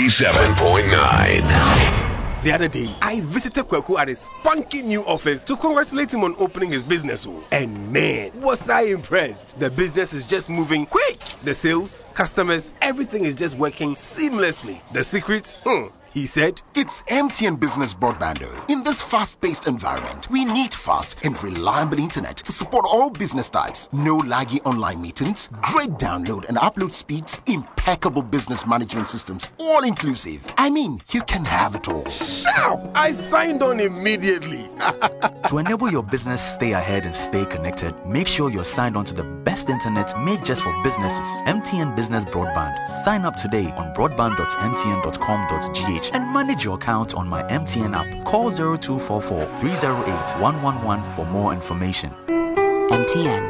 97.9. The other day, I visited Kweku at his spunky new office to congratulate him on opening his business. And man, was I impressed. The business is just moving quick. The sales, customers, everything is just working seamlessly. The secret? He said, it's MTN Business Broadband. In this fast-paced environment, we need fast and reliable internet to support all business types. No laggy online meetings, great download and upload speeds, impeccable business management systems, all inclusive. I mean, you can have it all. Sharp! I signed on immediately. To enable your business stay ahead and stay connected, make sure you're signed on to the best internet made just for businesses. MTN Business Broadband. Sign up today on broadband.mtn.com.gh and manage your account on my MTN app. Call 0244-308-111 for more information. MTN.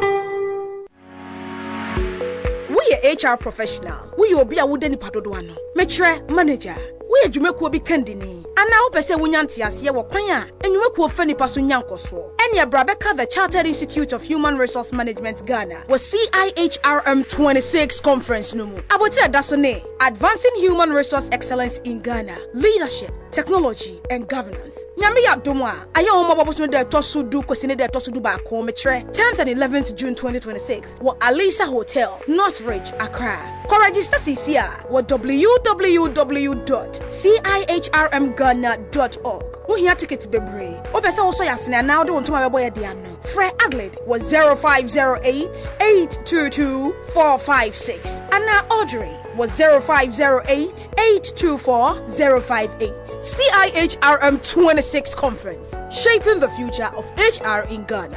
We are HR professional. We will be a wooden padodoano. Metre manager. We are Jumeko be Candini. And now Pese Wunyantias Yawakwanya, and you will Fanny Pasu Yankoswo. And your Brabeka, the Chartered Institute of Human Resource Management Ghana, was CIHRM 26 conference numu. Abotia Dasone, Advancing Human Resource Excellence in Ghana, Leadership, Technology, and Governance. Nyamiya Domwa, Ayoma Babusun de Tosudu, Kosine de Tosudu Bako, Metre, 10th and 11th June 2026, wa Alisa Hotel, Northridge, Accra. Register CCR, wa www.cihrmghana.org. We hear tickets bebre. Opesa also yasina now do want to my boy Diano. Fred Adelaide was 0508-822-456. And now Audrey was 0508-824-058. CIHRM 26 Conference, shaping the future of HR in Ghana.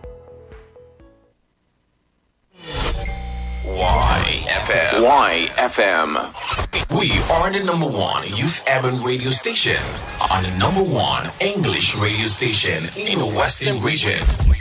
YFM. We are the number one youth urban radio station and the number one English radio station in the Western region.